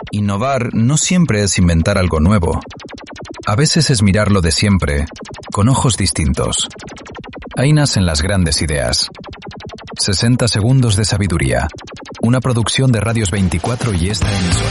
Innovar no siempre es inventar algo nuevo. A veces es mirar lo de siempre, con ojos distintos. Ahí nacen las grandes ideas. 60 segundos de sabiduría. Una producción de Radios 24 y esta emisora.